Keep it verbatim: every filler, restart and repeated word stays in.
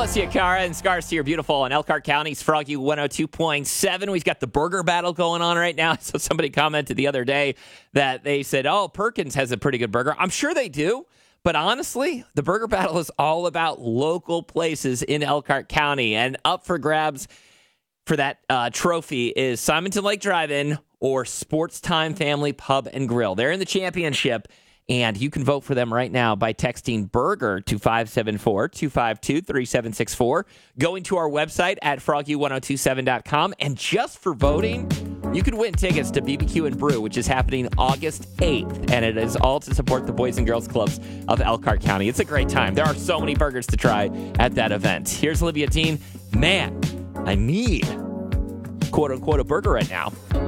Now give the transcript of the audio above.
Alessia Cara and Scars here, beautiful in Elkhart County's Froggy one oh two point seven. We've got the burger battle going on right now. So somebody commented the other day that they said, oh, Perkins has a pretty good burger. I'm sure they do. But honestly, the burger battle is all about local places in Elkhart County. And up for grabs for that uh, trophy is Simonton Lake Drive-In or Sports Time Family Pub and Grill. They're in the championship. And you can vote for them right now by texting BURGER to five seven four, two five two, three seven six four, going to our website at froggy ten twenty-seven dot com. And just for voting, you can win tickets to B B Q and Brew, which is happening August eighth. And it is all to support the Boys and Girls Clubs of Elkhart County. It's a great time. There are so many burgers to try at that event. Here's Olivia Dean. Man, I need, quote-unquote, a burger right now.